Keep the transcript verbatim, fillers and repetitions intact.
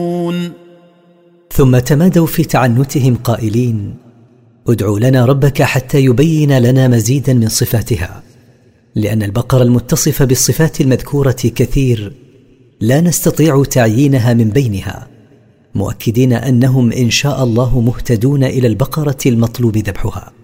ثم تمادوا في تعنتهم قائلين: ادع لنا ربك حتى يبين لنا مزيدا من صفاتها، لأن البقرة المتصفة بالصفات المذكورة كثير لا نستطيع تعيينها من بينها، مؤكدين أنهم إن شاء الله مهتدون إلى البقرة المطلوب ذبحها.